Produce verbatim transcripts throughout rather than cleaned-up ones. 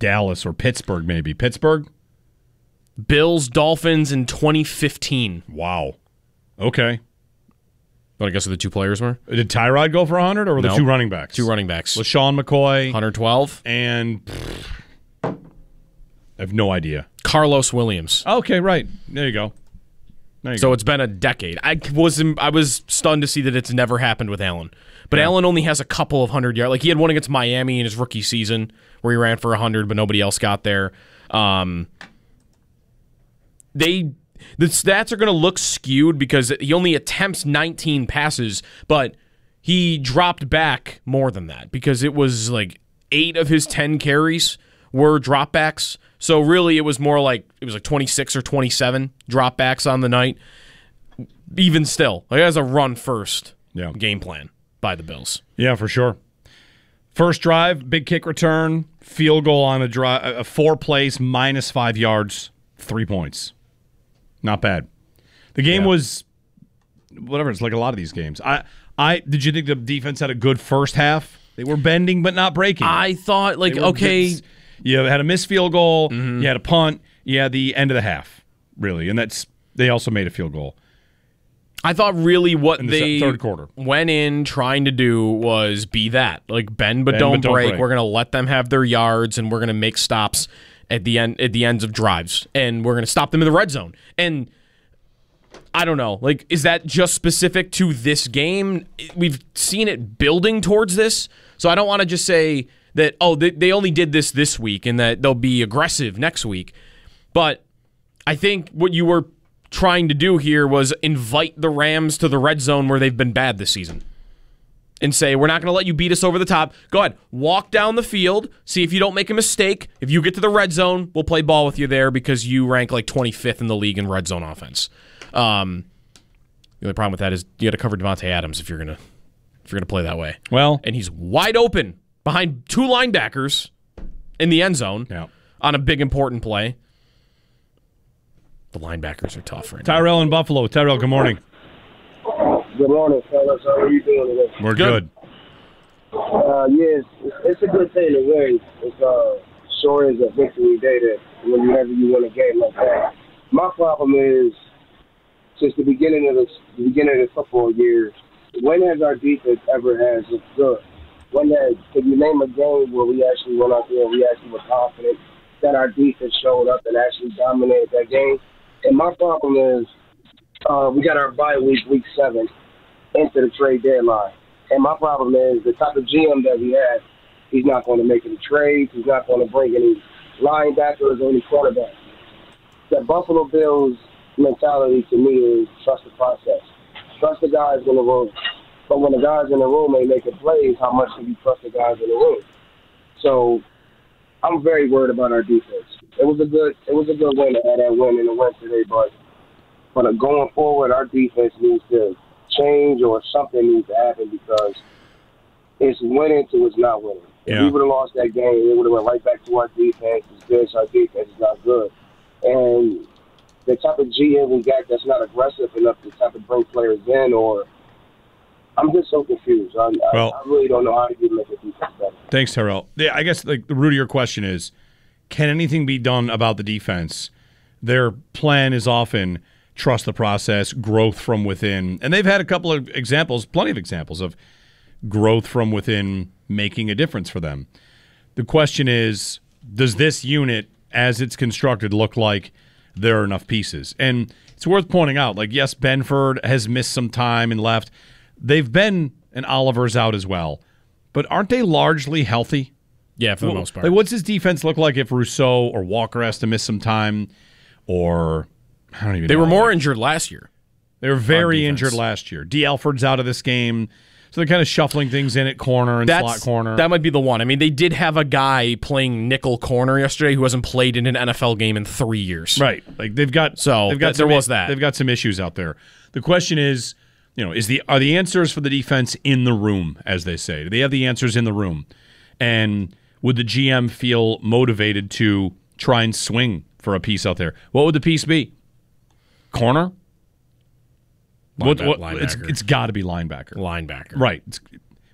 Dallas or Pittsburgh, maybe. Pittsburgh? Bills, Dolphins in twenty fifteen. Wow. Okay. What I guess the two players were? Did Tyrod go for one hundred, or were No. the two running backs? Two running backs. LaShawn McCoy. one twelve. And pff, I have no idea. Carlos Williams. Okay, right. There you go. There you So go. it's been a decade. I was I was stunned to see that it's never happened with Allen. But Yeah. Allen only has a couple of hundred yards. Like he had one against Miami in his rookie season where he ran for one hundred, but nobody else got there. Um, they the stats are going to look skewed because he only attempts nineteen passes, but he dropped back more than that because it was like eight of his ten carries were dropbacks. So really, it was more like it was like twenty-six or twenty-seven dropbacks on the night. Even still, like it has a run first Yeah. game plan by the Bills. Yeah, for sure. First drive, big kick return, field goal on a drive, a four plays, minus five yards, three points. Not bad. The game Yeah. was whatever. It's like a lot of these games. I, I did you think the defense had a good first half? They were bending but not breaking. I thought, like, They were okay, just- you had a missed field goal, Mm-hmm. you had a punt, you had the end of the half, really, and that's they also made a field goal. I thought really what In the they third quarter. went in trying to do was be that. Like bend but, Bend don't, but don't break. break. We're going to let them have their yards and we're going to make stops at the end at the ends of drives and we're going to stop them in the red zone. And I don't know. Like is that just specific to this game? We've seen it building towards this. So I don't want to just say that oh they, they only did this this week and that they'll be aggressive next week. But I think what you were trying to do here was invite the Rams to the red zone where they've been bad this season and say, we're not going to let you beat us over the top. Go ahead, walk down the field, see if you don't make a mistake. If you get to the red zone, we'll play ball with you there because you rank like twenty-fifth in the league in red zone offense. Um, the only problem with that is you got to cover Devontae Adams if you're going to if you're going to play that way. Well, And he's wide open behind two linebackers in the end zone yeah. on a big important play. The linebackers are tough right now. Tyrell in Buffalo. Tyrell, good morning. Good morning, fellas. How are you doing today? We're Good. good. Uh, yes, it's, it's a good thing to win. It's uh, sure is a victory day that whenever you win a game like that. My problem is, since the beginning of the, the beginning of the football year, when has our defense ever has looked good? When has, can you name a game where we actually went out there and we actually were confident that our defense showed up and actually dominated that game? And my problem is, uh, we got our bye week, week seven, into the trade deadline. And my problem is the type of G M that we have, he's not going to make any trades. He's not going to bring any linebackers or any quarterbacks. The Buffalo Bills mentality to me is trust the process. Trust the guys in the room. But when the guys in the room ain't making plays, how much can you trust the guys in the room? So I'm very worried about our defense. It was a good, it was a good win to have that win in the win today, but but going forward, our defense needs to change or something needs to happen because it's winning to it's not winning. If Yeah. we would have lost that game, it would have went right back to our defense. It's good, so our defense is not good. And the type of G M we got that's not aggressive enough to type of bring players in, or I'm just so confused. I, Well- I, I really don't know how to get make a defense better. Thanks, Tyrell. Yeah, I guess like the root of your question is, can anything be done about the defense? Their plan is often trust the process, growth from within. And they've had a couple of examples, plenty of examples of growth from within making a difference for them. The question is, does this unit, as it's constructed, look like there are enough pieces? And it's worth pointing out, like, yes, Benford has missed some time and left. They've been, and Oliver's out as well. But aren't they largely healthy? Yeah, for the Well, most part. Like, what's his defense look like if Rousseau or Walker has to miss some time? Or, I don't even They know. were more injured last year. They were very defense. injured last year. D. Alford's out of this game. So they're kind of shuffling things in at corner and slot corner. That might be the one. I mean, they did have a guy playing nickel corner yesterday who hasn't played in an N F L game in three years. Right. Like they've got So, they've got th- there some- was that. They've got some issues out there. The question is, you know, is the are the answers for the defense in the room, as they say? Do they have the answers in the room? And would the G M feel motivated to try and swing for a piece out there? What would the piece be? Corner? What, Linebacker- what, it's linebacker. it's got to be linebacker. Linebacker. Right. It's,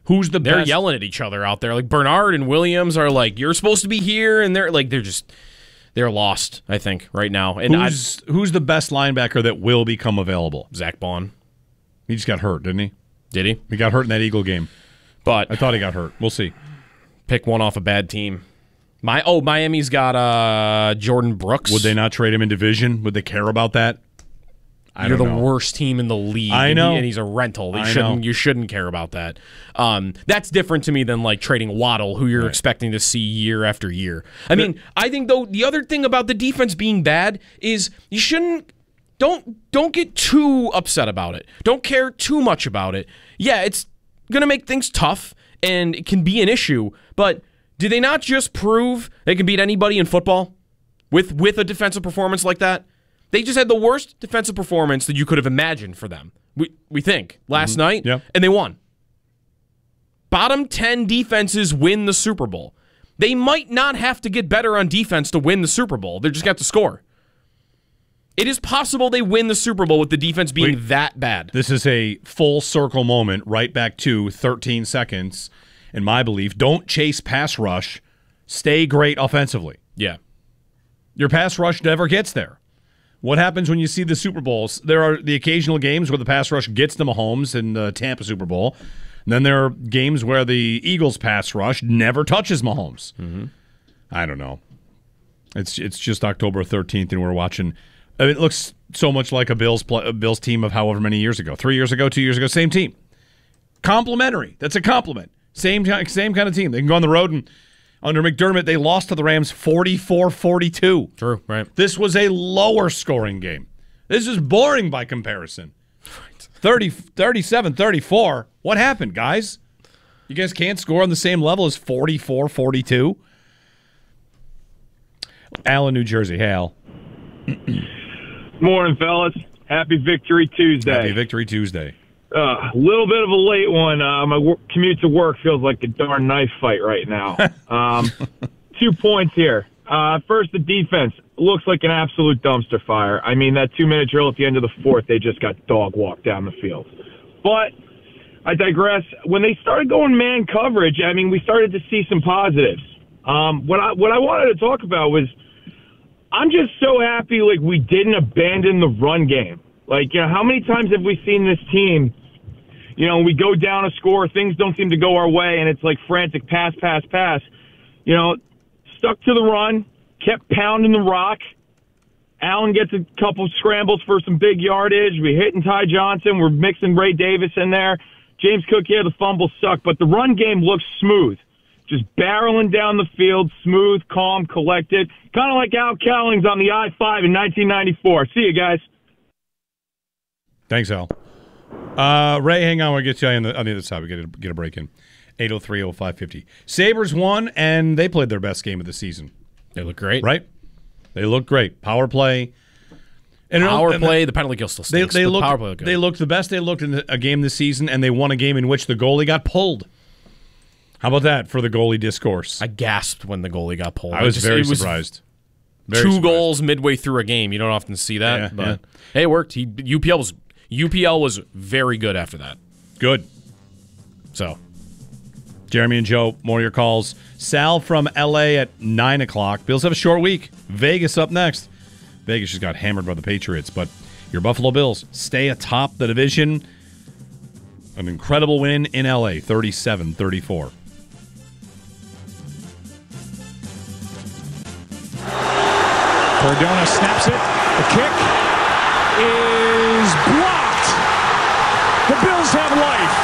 Who's the They're best? yelling at each other out there. Like Bernard and Williams are like, "You're supposed to be here," and they're like, they're just they're lost. I think right now. And who's I, who's the best linebacker that will become available? Zach Bond. He just got hurt, didn't he? Did he? He got hurt in that Eagle game. But I thought he got hurt. We'll see. Pick one off a bad team. My oh, Miami's got uh, Jordan Brooks. Would they not trade him in division? Would they care about that? I You're don't the know. worst team in the league. I and know, he, and he's a rental. You I shouldn't. know. You shouldn't care about that. Um, that's different to me than like trading Waddle, who you're Right. expecting to see year after year. I mean, I think though the other thing about the defense being bad is you shouldn't. Don't don't get too upset about it. Don't care too much about it. Yeah, it's gonna make things tough and it can be an issue. But did they not just prove they can beat anybody in football with with a defensive performance like that? They just had the worst defensive performance that you could have imagined for them. We we think last Mm-hmm. night, yeah. and they won. Bottom ten defenses win the Super Bowl. They might not have to get better on defense to win the Super Bowl. They're just got to score. It is possible they win the Super Bowl with the defense being Wait. that bad. This is a full circle moment, right back to thirteen seconds, in my belief. Don't chase pass rush. Stay great offensively. Yeah. Your pass rush never gets there. What happens when you see the Super Bowls? There are the occasional games where the pass rush gets to Mahomes in the Tampa Super Bowl. And then there are games where the Eagles' pass rush never touches Mahomes. Mm-hmm. I don't know. It's it's just October thirteenth, and we're watching. I mean, it looks so much like a Bills play, a Bills team of however many years ago. Three years ago, two years ago, same team. Complimentary. That's a compliment. Same same kind of team. They can go on the road, and under McDermott, they lost to the Rams forty-four forty-two. True, right. This was a lower scoring game. This is boring by comparison. thirty, thirty-seven thirty-four. What happened, guys? You guys can't score on the same level as forty-four forty-two? Al in New Jersey. Hey, Al. Morning, fellas. Happy Victory Tuesday. Happy Victory Tuesday. A uh, little bit of a late one. Uh, my wor- commute to work feels like a darn knife fight right now. Um, two points here. Uh, first, the defense looks like an absolute dumpster fire. I mean, that two-minute drill at the end of the fourth, they just got dog walked down the field. But I digress. When they started going man coverage, I mean, we started to see some positives. Um, what I what I wanted to talk about was I'm just so happy, like, we didn't abandon the run game. Like, you know, how many times have we seen this team, you know, we go down a score, things don't seem to go our way, and it's like frantic pass, pass, pass. You know, stuck to the run, kept pounding the rock. Allen gets a couple scrambles for some big yardage. We hitting Ty Johnson. We're mixing Ray Davis in there. James Cook, yeah, the fumbles suck, but the run game looks smooth. Just barreling down the field, smooth, calm, collected. Kind of like Al Cowlings on the I five in nineteen ninety-four. See you guys. Thanks, Al. Uh, Ray, hang on. We'll get you on the, on the other side. We get a, get a break in. eight oh three oh five fifty. Sabres won, and they played their best game of the season. They look great. Right? They look great. Power play. And Power and play, the penalty kill still They, stinks, they, but looked, power play looked good. they looked the best they looked in a game this season, and they won a game in which the goalie got pulled. How about that for the goalie discourse? I gasped when the goalie got pulled. I was just, very it was surprised. Very two surprised. goals midway through a game. You don't often see that, Yeah, but yeah. hey, it worked. He, U P L was U P L was very good after that. Good. So, Jeremy and Joe, more of your calls. Sal from L A at nine o'clock. Bills have a short week. Vegas up next. Vegas just got hammered by the Patriots, but your Buffalo Bills stay atop the division. An incredible win in L A, thirty-seven thirty-four. Cardona snaps it. The kick is blocked. The Bills have life.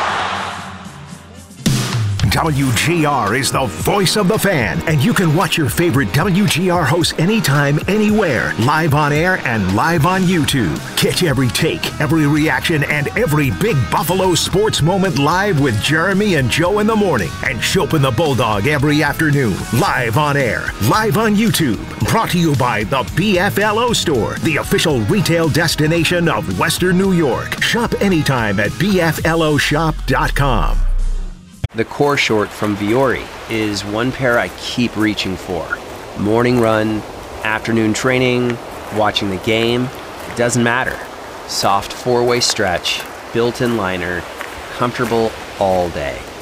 W G R is the voice of the fan, and you can watch your favorite W G R hosts anytime, anywhere, live on air and live on YouTube. Catch every take, every reaction, and every big Buffalo sports moment live with Jeremy and Joe in the morning, and Chopin the Bulldog every afternoon, live on air, live on YouTube. Brought to you by the B F L O Store, the official retail destination of Western New York. Shop anytime at B F L O shop dot com. The core short from Viore is one pair I keep reaching for. Morning run, afternoon training, watching the game, it doesn't matter. Soft four-way stretch, built-in liner, comfortable all day.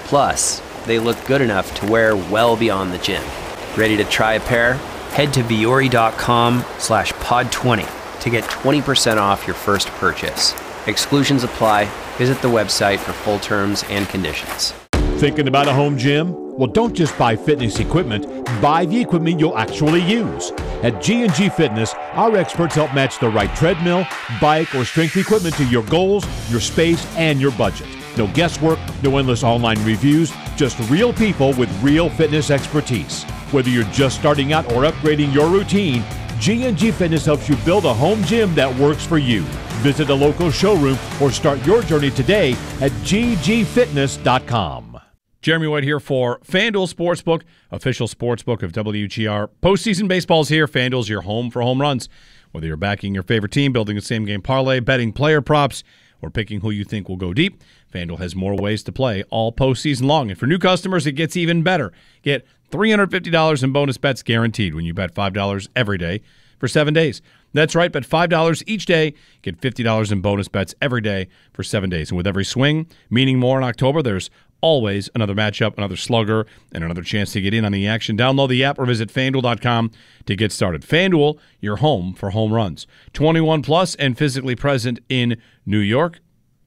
Plus, they look good enough to wear well beyond the gym. Ready to try a pair? Head to Vuori.com slash pod 20 to get twenty percent off your first purchase. Exclusions apply. Visit the website for full terms and conditions. Thinking about a home gym? Well, don't just buy fitness equipment. Buy the equipment you'll actually use. At G and G Fitness, our experts help match the right treadmill, bike, or strength equipment to your goals, your space, and your budget. No guesswork, no endless online reviews, just real people with real fitness expertise. Whether you're just starting out or upgrading your routine, G and G Fitness helps you build a home gym that works for you. Visit a local showroom or start your journey today at g g fitness dot com. Jeremy White here for FanDuel Sportsbook, official sportsbook of W G R. Postseason baseball's here. FanDuel's your home for home runs. Whether you're backing your favorite team, building a same-game parlay, betting player props, or picking who you think will go deep, FanDuel has more ways to play all postseason long. And for new customers, it gets even better. Get three hundred fifty dollars in bonus bets guaranteed when you bet five dollars every day for seven days. That's right, bet five dollars each day, get fifty dollars in bonus bets every day for seven days. And with every swing, meaning more in October, there's always another matchup, another slugger, and another chance to get in on the action. Download the app or visit FanDuel dot com to get started. FanDuel, your home for home runs. twenty-one plus and physically present in New York.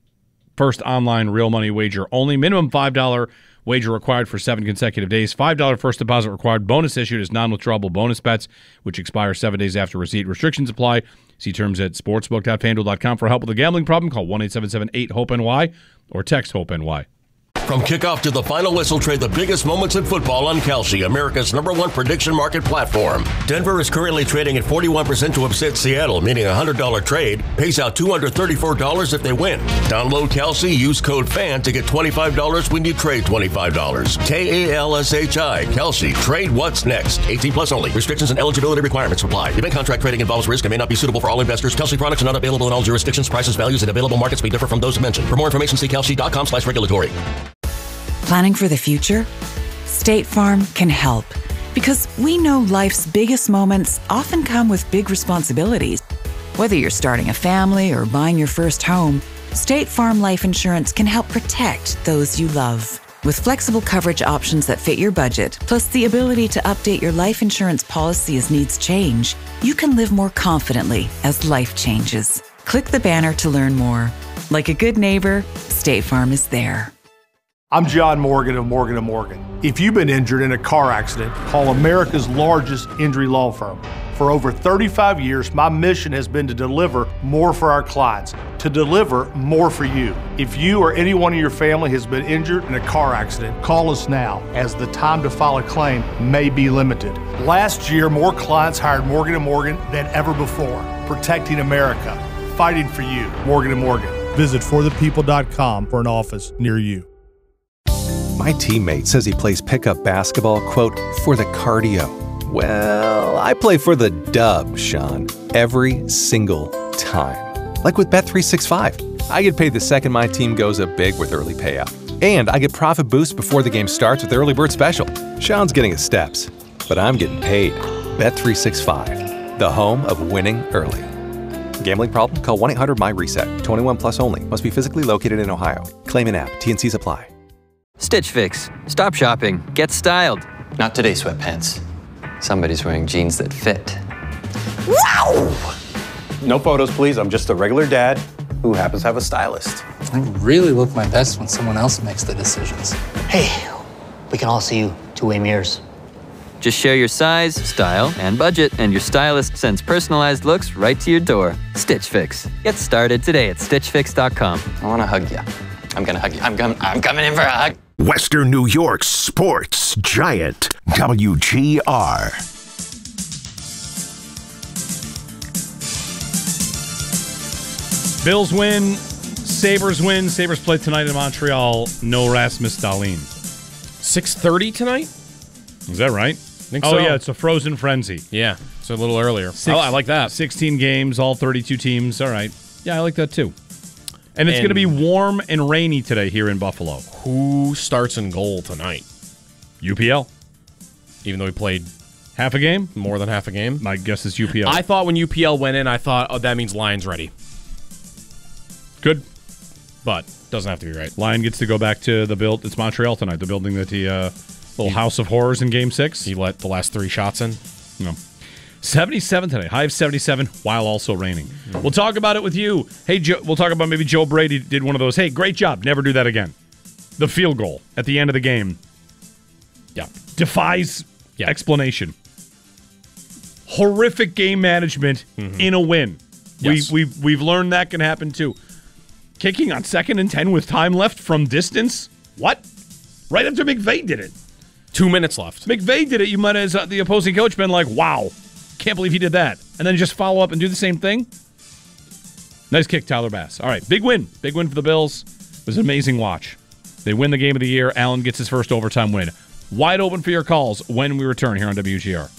First online real money wager only. Minimum five dollars wager required for seven consecutive days. five dollars first deposit required. Bonus issued as non-withdrawable bonus bets, which expire seven days after receipt. Restrictions apply. See terms at sportsbook dot fanduel dot com. For help with a gambling problem, call one eight seven seven eight hope N Y or text HOPE-NY. From kickoff to the final whistle, trade the biggest moments in football on Kalshi, America's number one prediction market platform. Denver is currently trading at forty-one percent to upset Seattle, meaning a one hundred dollars trade pays out two hundred thirty-four dollars if they win. Download Kalshi, use code FAN to get twenty-five dollars when you trade twenty-five dollars. K A L S H I, Kalshi. Trade what's next. eighteen plus only. Restrictions and eligibility requirements apply. Event contract trading involves risk and may not be suitable for all investors. Kalshi products are not available in all jurisdictions. Prices, values, and available markets may differ from those mentioned. For more information, see Kalshi dot com slash regulatory. Planning for the future? State Farm can help, because we know life's biggest moments often come with big responsibilities. Whether you're starting a family or buying your first home, State Farm Life Insurance can help protect those you love. With flexible coverage options that fit your budget, plus the ability to update your life insurance policy as needs change, you can live more confidently as life changes. Click the banner to learn more. Like a good neighbor, State Farm is there. I'm John Morgan of Morgan and Morgan. If you've been injured in a car accident, call America's largest injury law firm. For over thirty-five years, my mission has been to deliver more for our clients, to deliver more for you. If you or anyone in your family has been injured in a car accident, call us now, as the time to file a claim may be limited. Last year, more clients hired Morgan and Morgan than ever before, protecting America, fighting for you. Morgan and Morgan. Visit for the people dot com for an office near you. My teammate says he plays pickup basketball, quote, for the cardio. Well, I play for the dub, Sean, every single time. Like with Bet three sixty-five. I get paid the second my team goes up big with early payout. And I get profit boost before the game starts with Early Bird Special. Sean's getting his steps, but I'm getting paid. Bet three sixty-five, the home of winning early. Gambling problem? Call one eight hundred my reset. twenty-one plus only. Must be physically located in Ohio. Claim in app. T and Cs apply. Stitch Fix. Stop shopping. Get styled. Not today, sweatpants. Somebody's wearing jeans that fit. Wow! No photos, please. I'm just a regular dad who happens to have a stylist. I really look my best when someone else makes the decisions. Hey, we can all see you two-way mirrors. Just share your size, style, and budget, and your stylist sends personalized looks right to your door. Stitch Fix. Get started today at stitch fix dot com. I want to hug you. I'm going to hug you. I'm, com- I'm coming in for a hug. Western New York's sports giant, W G R. Bills win. Sabres win. Sabres play tonight in Montreal. No Rasmus Dahlin. six thirty tonight? Is that right? I think oh, so. yeah, it's a frozen frenzy. Yeah, it's a little earlier. Six, oh, I like that. sixteen games, all thirty-two teams. All right. Yeah, I like that too. And it's And- going to be warm and rainy today here in Buffalo. Who starts in goal tonight? U P L. Even though we played half a game? More than half a game? My guess is U P L. I thought when U P L went in, I thought, oh, that means Lions ready. Good. but doesn't have to be right. Lion gets to go back to the build. It's Montreal tonight, the building that he, uh, little House of Horrors in Game six. He let the last three shots in. No. seventy-seven today, high of seventy-seven, while also raining. Mm-hmm. We'll talk about it with you. Hey, Joe, we'll talk about maybe Joe Brady did one of those, hey, great job, never do that again. The field goal at the end of the game. Yeah. Defies yeah. explanation. Horrific game management mm-hmm. in a win. Yes. We, we've, we've learned that can happen too. Kicking on second and ten with time left from distance? What? Right after McVay did it. Two minutes left. McVay did it. You might have, as uh, the opposing coach, been like, wow, can't believe he did that. And then just follow up and do the same thing? Nice kick, Tyler Bass. All right, big win. Big win for the Bills. It was an amazing watch. They win the game of the year. Allen gets his first overtime win. Wide open for your calls when we return here on W G R.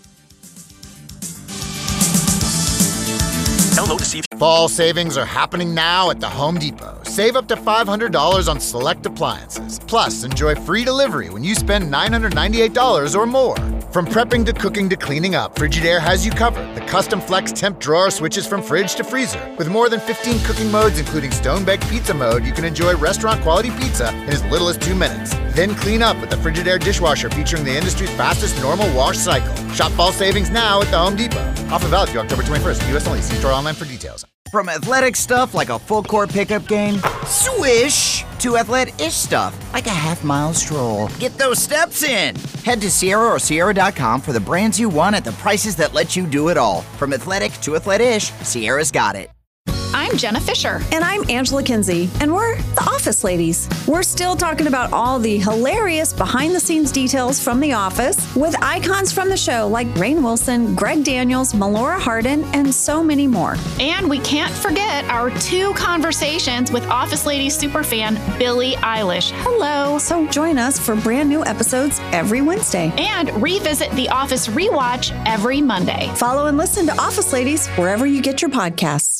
Download to see. Fall savings are happening now at the Home Depot. Save up to five hundred dollars on select appliances. Plus, enjoy free delivery when you spend nine hundred ninety-eight dollars or more. From prepping to cooking to cleaning up, Frigidaire has you covered. The custom flex temp drawer switches from fridge to freezer. With more than fifteen cooking modes, including stone-baked pizza mode, you can enjoy restaurant-quality pizza in as little as two minutes. Then clean up with the Frigidaire dishwasher featuring the industry's fastest normal wash cycle. Shop fall savings now at the Home Depot. Offer valid through October twenty-first. U S only. See store online for details. From athletic stuff like a full court pickup game, swish, to athletic-ish stuff like a half-mile stroll. Get those steps in. Head to Sierra or Sierra dot com for the brands you want at the prices that let you do it all. From athletic to athletic-ish, Sierra's got it. I'm Jenna Fisher. And I'm Angela Kinsey. And we're the Office Ladies. We're still talking about all the hilarious behind-the-scenes details from The Office with icons from the show like Rainn Wilson, Greg Daniels, Melora Hardin, and so many more. And we can't forget our two conversations with Office Ladies superfan Billie Eilish. Hello. So join us for brand new episodes every Wednesday. And revisit The Office Rewatch every Monday. Follow and listen to Office Ladies wherever you get your podcasts.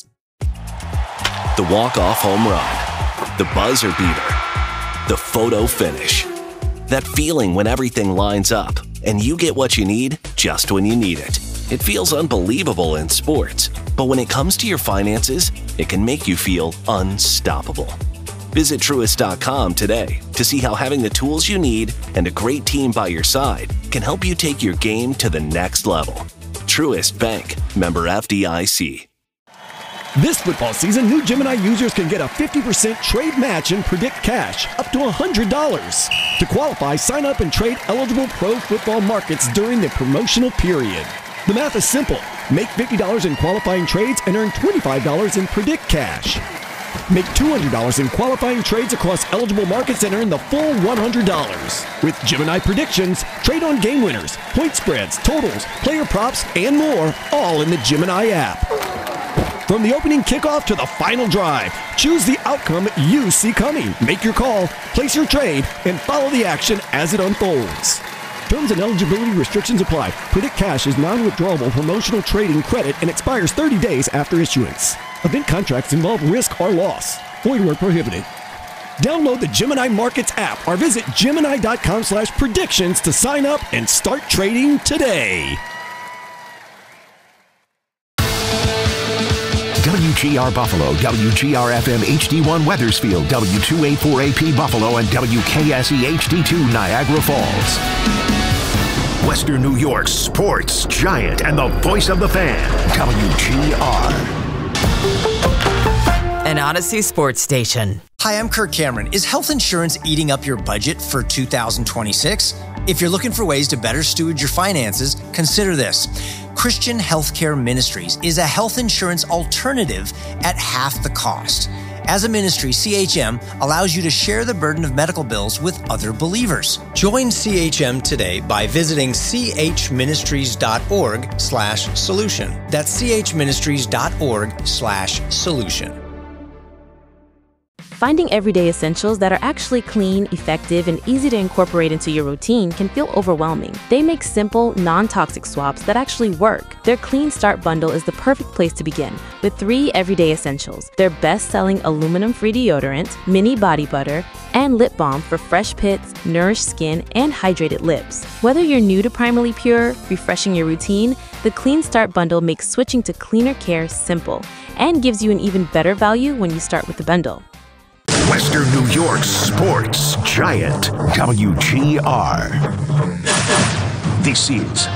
The walk-off home run, the buzzer beater, the photo finish. That feeling when everything lines up and you get what you need just when you need it. It feels unbelievable in sports, but when it comes to your finances, it can make you feel unstoppable. Visit Truist dot com today to see how having the tools you need and a great team by your side can help you take your game to the next level. Truist Bank, member F D I C. This football season, new Gemini users can get a fifty percent trade match and predict cash up to one hundred dollars. To qualify, sign up and trade eligible pro football markets during the promotional period. The math is simple. Make fifty dollars in qualifying trades and earn twenty-five dollars in predict cash. Make two hundred dollars in qualifying trades across eligible markets and earn the full one hundred dollars. With Gemini Predictions, trade on game winners, point spreads, totals, player props, and more, all in the Gemini app. From the opening kickoff to the final drive, choose the outcome you see coming. Make your call, place your trade, and follow the action as it unfolds. Terms and eligibility restrictions apply. Predict Cash is non-withdrawable promotional trading credit and expires thirty days after issuance. Event contracts involve risk or loss. Void where prohibited. Download the Gemini Markets app or visit Gemini dot com slash predictions to sign up and start trading today. W G R Buffalo, W G R F M H D one Weathersfield, W two eighty-four A P Buffalo, and W K S E H D two Niagara Falls. Western New York's sports giant and the voice of the fan, W G R. An Odyssey Sports Station. Hi, I'm Kirk Cameron. Is health insurance eating up your budget for two thousand twenty-six? If you're looking for ways to better steward your finances, consider this. Christian Healthcare Ministries is a health insurance alternative at half the cost. As a ministry, C H M allows you to share the burden of medical bills with other believers. Join C H M today by visiting chministries.org slash solution. That's chministries.org slash solution. Finding everyday essentials that are actually clean, effective, and easy to incorporate into your routine can feel overwhelming. They make simple, non-toxic swaps that actually work. Their Clean Start bundle is the perfect place to begin, with three everyday essentials. Their best-selling aluminum-free deodorant, mini body butter, and lip balm for fresh pits, nourished skin, and hydrated lips. Whether you're new to Primarily Pure, refreshing your routine, the Clean Start bundle makes switching to cleaner care simple and gives you an even better value when you start with the bundle. Western New York's sports giant, W G R. This is